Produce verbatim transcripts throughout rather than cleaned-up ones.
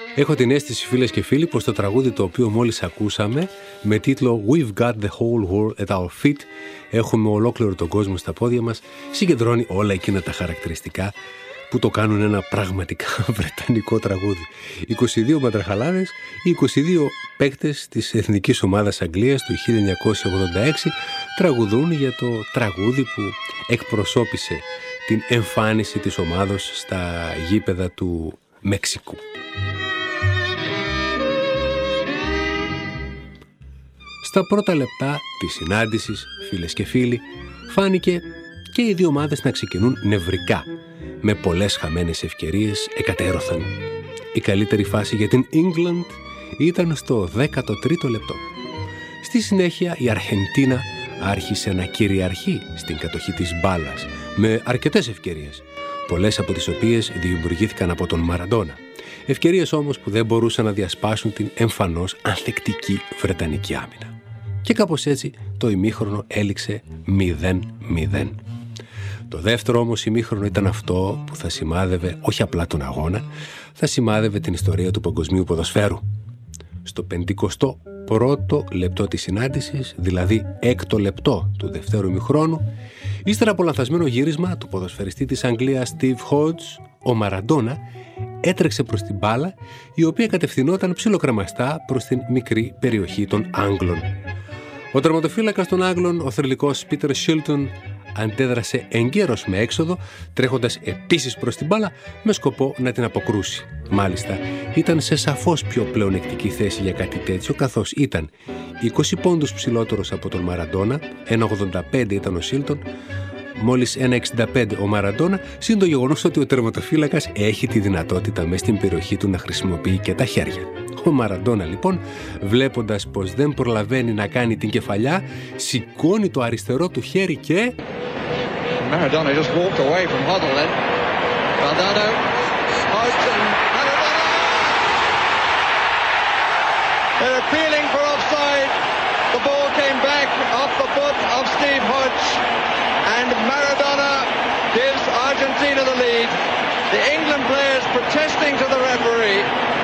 Έχω την αίσθηση, φίλες και φίλοι, πως το τραγούδι το οποίο μόλις ακούσαμε με τίτλο We've got the whole world at our feet, έχουμε ολόκληρο τον κόσμο στα πόδια μας, συγκεντρώνει όλα εκείνα τα χαρακτηριστικά που το κάνουν ένα πραγματικά βρετανικό τραγούδι. είκοσι δύο μπατραχαλάδες, οι είκοσι δύο παίκτες της εθνικής ομάδας Αγγλίας του χίλια εννιακόσια ογδόντα έξι τραγουδούν για το τραγούδι που εκπροσώπησε την εμφάνιση της ομάδος στα γήπεδα του Μεξικού. Στα πρώτα λεπτά της συνάντησης, φίλες και φίλοι, φάνηκε και οι δύο ομάδες να ξεκινούν νευρικά, με πολλές χαμένες ευκαιρίες εκατέρωθαν. Η καλύτερη φάση για την England ήταν στο δέκατο τρίτο λεπτό. Στη συνέχεια η Αρχεντίνα άρχισε να κυριαρχεί στην κατοχή της μπάλας, με αρκετές ευκαιρίες, πολλές από τις οποίες δημιουργήθηκαν από τον Μαραντόνα. Ευκαιρίες όμως που δεν μπορούσαν να διασπάσουν την εμφανώς ανθεκτική βρετανική άμυνα. Και κάπως έτσι το ημίχρονο έληξε μηδέν μηδέν. Το δεύτερο όμως ημίχρονο ήταν αυτό που θα σημάδευε όχι απλά τον αγώνα, θα σημάδευε την ιστορία του παγκοσμίου ποδοσφαίρου. Στο πενηκοστό πρώτο λεπτό της συνάντησης, δηλαδή έκτο λεπτό του δευτέρου ημιχρόνου, ύστερα από λανθασμένο γύρισμα του ποδοσφαιριστή της Αγγλίας Steve Hodge, ο Μαραντόνα έτρεξε προς την μπάλα, η οποία κατευθυνόταν ψιλοκραμαστά προς την μικρή περιοχή των Άγγλων. Ο τερματοφύλακας των Άγγλων, ο θρυλικός Peter Shilton, αντέδρασε εγκαίρος με έξοδο, τρέχοντας επίσης προς την μπάλα με σκοπό να την αποκρούσει. Μάλιστα, ήταν σε σαφώς πιο πλεονεκτική θέση για κάτι τέτοιο, καθώς ήταν είκοσι πόντους ψηλότερος από τον Μαραντόνα, ένα ογδόντα πέντε ήταν ο Shilton, μόλις ένα εξήντα πέντε ο Μαραντόνα, συν το γεγονός ότι ο τερματοφύλακας έχει τη δυνατότητα μες στην περιοχή του να χρησιμοποιεί και τα χέρια. Ο Μαραντόνα λοιπόν, βλέποντας πως δεν προλαβαίνει να κάνει την κεφαλιά, σηκώνει το αριστερό του χέρι και... Maradona just walked away from Hoddle then. Valdano, Hodge and Maradona! They're appealing for offside. The ball came back off the foot of Steve Hodge and Maradona gives Argentina the lead. The England players protesting to the referee.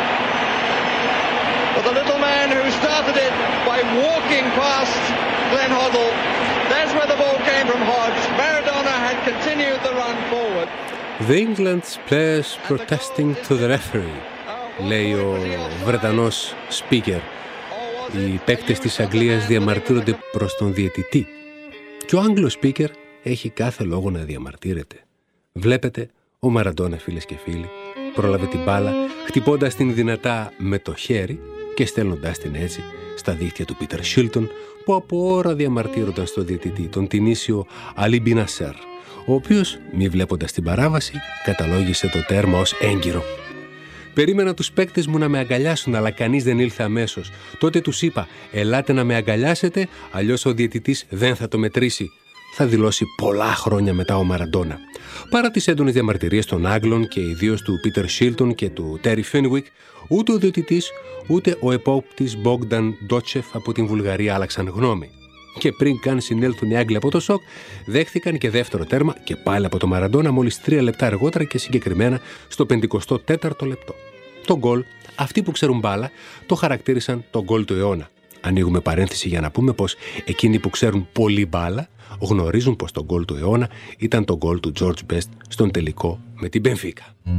But the little man who started it by walking past Glenn Hoddle, that's where the ball came from Hodge. Maradona had continued the run forward. The England's players protesting to the referee, λέει ο Βρετανός speaker. Οι παίκτες της Αγγλίας διαμαρτύρονται προς τον διαιτητή. Και ο Άγγλος speaker έχει κάθε λόγο να διαμαρτύρεται. Βλέπετε, ο Μαραντόνα, φίλες και φίλοι, πρόλαβε την μπάλα χτυπώντας την δυνατά με το χέρι και στέλνοντάς την έτσι στα δίχτυα του Πίτερ Shilton, που από ώρα διαμαρτύρονταν στο διαιτητή, τον Τινήσιο Αλί Μπιν Νασέρ, ο οποίος, μη βλέποντας την παράβαση, καταλόγισε το τέρμα ως έγκυρο. Περίμενα τους παίκτες μου να με αγκαλιάσουν, αλλά κανείς δεν ήλθε αμέσως. Τότε τους είπα, ελάτε να με αγκαλιάσετε, αλλιώς ο διαιτητής δεν θα το μετρήσει. Θα δηλώσει πολλά χρόνια μετά ο Μαραντόνα. Παρά τις έντονες διαμαρτυρίες των Άγγλων και ιδίως του Πίτερ Shilton και του Τέρι Φίνουικ, ούτε ο διαιτητής ούτε ο επόπτης Μπόγκνταν Ντότσεφ από την Βουλγαρία άλλαξαν γνώμη. Και πριν καν συνέλθουν οι Άγγλοι από το σοκ, δέχθηκαν και δεύτερο τέρμα και πάλι από το Μαραντόνα μόλις τρία λεπτά αργότερα και συγκεκριμένα στο πενηκοστό τέταρτο λεπτό. Το γκολ, αυτοί που ξέρουν μπάλα, το χαρακτήρισαν το γκολ του αιώνα. Ανοίγουμε παρένθεση για να πούμε πως εκείνοι που ξέρουν πολύ μπάλα γνωρίζουν πως το γκολ του αιώνα ήταν το γκολ του George Best στον τελικό με την Μπενφίκα.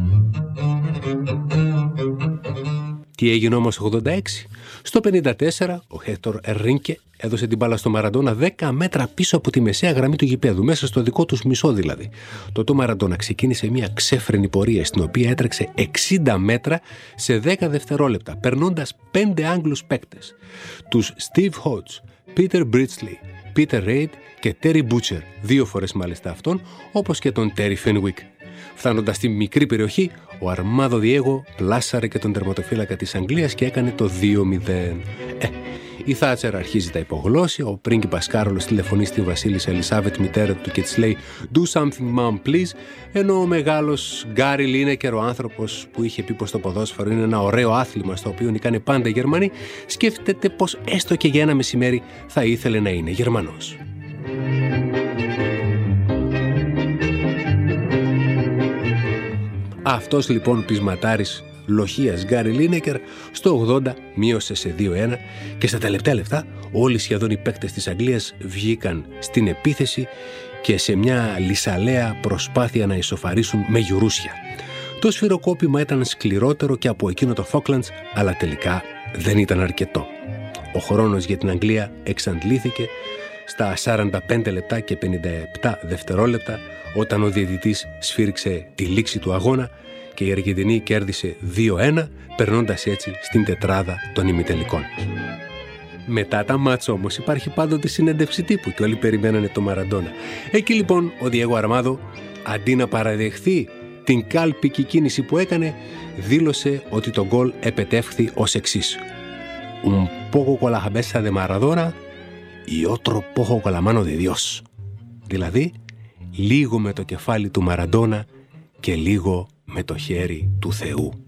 Τι έγινε όμως ογδόντα έξι? Στο πενήντα τέσσερα ο Χέκτορ Ερρίνκε έδωσε την μπάλα στο Μαραντόνα δέκα μέτρα πίσω από τη μεσαία γραμμή του γηπέδου, μέσα στο δικό τους μισό δηλαδή. Τότε ο Μαραντόνα ξεκίνησε μια ξέφρενη πορεία στην οποία έτρεξε εξήντα μέτρα σε δέκα δευτερόλεπτα, περνώντας πέντε Άγγλους παίκτες. Τους Steve Hodge, Peter Bridgsley, Peter Reid και Terry Butcher, δύο φορές μάλιστα αυτόν, όπως και τον Terry Fenwick. Φτάνοντας στη μικρή περιοχή, ο Αρμάδο Διέγο πλάσαρε και τον τερματοφύλακα της Αγγλίας και έκανε το δύο μηδέν. Ε, η Θάτσερ αρχίζει τα υπογλώσια, ο πρίγκιπας Κάρολος τηλεφωνεί στη βασίλισσα Ελισάβετ, μητέρα του, και της λέει «Do something, mom, please», ενώ ο μεγάλος Γκάρι Λίνεκερ, ο άνθρωπος που είχε πει πως το ποδόσφαιρο είναι ένα ωραίο άθλημα στο οποίο νικάνε πάντα οι Γερμανοί, σκέφτεται πως έστω και για ένα μεσημέρι θα ήθελε να είναι Γερμανός. Αυτός λοιπόν πεισματάρης λοχείας Γκάρι Λίνεκερ, στο ογδόντα μείωσε σε δύο ένα και στα τελευταία λεπτά όλοι σχεδόν οι παίκτες της Αγγλίας βγήκαν στην επίθεση και σε μια λυσαλέα προσπάθεια να ισοφαρίσουν με γιουρούσια. Το σφυροκόπημα ήταν σκληρότερο και από εκείνο το Φόκλαντς, αλλά τελικά δεν ήταν αρκετό. Ο χρόνος για την Αγγλία εξαντλήθηκε στα σαράντα πέντε λεπτά και πενήντα επτά δευτερόλεπτα, όταν ο διαιτητής σφύριξε τη λήξη του αγώνα και η Αργεντινή κέρδισε δύο ένα, περνώντας έτσι στην τετράδα των ημιτελικών. Μετά τα μάτς όμως υπάρχει πάντοτε συνέντευξη τύπου και όλοι περιμένανε το Μαραντόνα. Εκεί λοιπόν ο Διέγο Αρμάδο, αντί να παραδεχθεί την κάλπικη κίνηση που έκανε, δήλωσε ότι το γκολ επετεύχθη ως εξής: «Un poco con la cabeza de Maradona y otro poco con la mano de Dios». Δηλαδή, λίγο με το κεφάλι του Μαραντόνα και λίγο με το χέρι του Θεού.